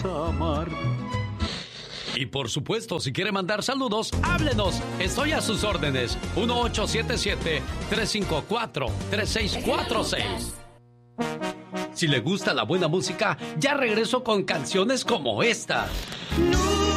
amar. Y por supuesto, si quiere mandar saludos, háblenos. Estoy a sus órdenes. 1877-354-3646. Si le gusta la buena música, ya regreso con canciones como esta. No